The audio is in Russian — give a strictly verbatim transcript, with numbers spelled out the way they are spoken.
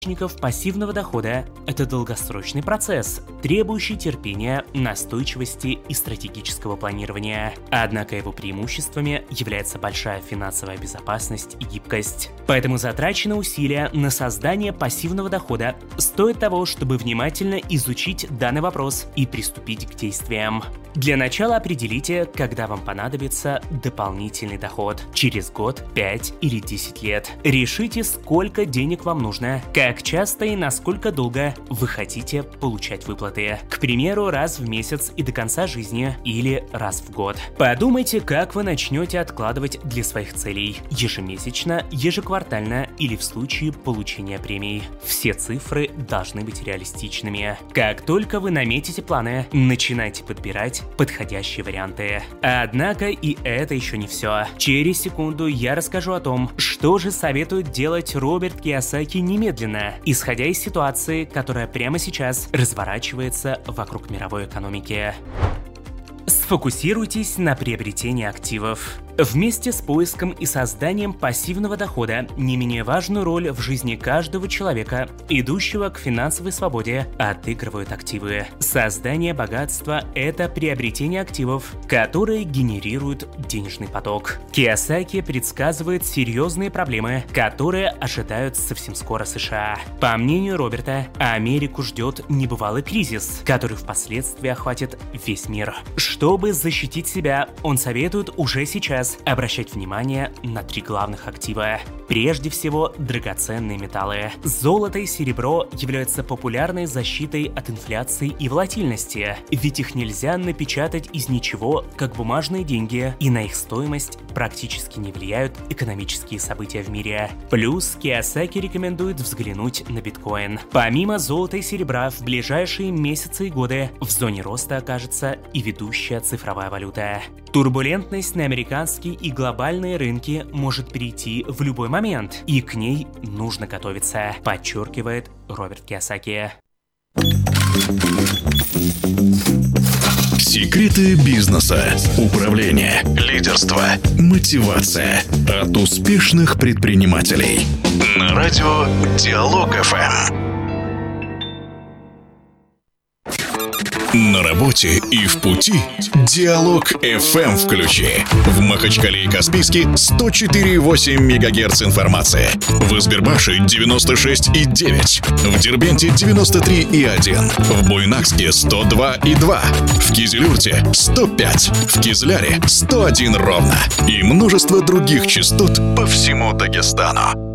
источников пассивного дохода – это долгосрочный процесс, требующий терпения, настойчивости и стратегического планирования. Однако его преимуществами является большая финансовая безопасность и гибкость. Поэтому затраченные усилия на создание пассивного дохода стоят того, чтобы внимательно изучить данный вопрос и приступить к действиям. Для начала определите, когда вам понадобится дополнительный доход – через год, пять или десять лет. Решите, сколько денег вам нужно, как часто и насколько долго вы хотите получать выплаты. К примеру, раз в месяц и до конца жизни или раз в год. Подумайте, как вы начнете откладывать для своих целей – ежемесячно, ежеквартально или в случае получения премий. Все цифры должны быть реалистичными. Как только вы наметите планы, начинайте подбирать подходящие варианты. Однако и это еще не все. Через секунду я расскажу о том, что же советует делать Роберт Кийосаки немедленно, исходя из ситуации, которая прямо сейчас разворачивается вокруг мировой экономики. Сфокусируйтесь на приобретении активов. Вместе с поиском и созданием пассивного дохода не менее важную роль в жизни каждого человека, идущего к финансовой свободе, отыгрывают активы. Создание богатства – это приобретение активов, которые генерируют денежный поток. Кийосаки предсказывает серьезные проблемы, которые ожидают совсем скоро США. По мнению Роберта, Америку ждет небывалый кризис, который впоследствии охватит весь мир. Чтобы защитить себя, он советует уже сейчас обращать внимание на три главных актива. Прежде всего, драгоценные металлы. Золото и серебро являются популярной защитой от инфляции и волатильности, ведь их нельзя напечатать из ничего, как бумажные деньги, и на их стоимость практически не влияют экономические события в мире. Плюс Кийосаки рекомендует взглянуть на биткоин. Помимо золота и серебра, в ближайшие месяцы и годы в зоне роста окажется и ведущая цифровая валюта. Турбулентность на американские и глобальные рынки может прийти в любой момент, и к ней нужно готовиться, подчеркивает Роберт Кийосаки. Секреты бизнеса, управление, лидерство, мотивация от успешных предпринимателей. На радио Диалог эф эм. На работе и в пути Диалог эф эм включи. В Махачкале и Каспийске сто четыре и восемь мегагерц информации. В Избербаше девяносто шесть и девять. В Дербенте девяносто три и один. В Буйнакске сто два и два. В Кизилюрте сто пять. В Кизляре сто один ровно. И множество других частот по всему Дагестану.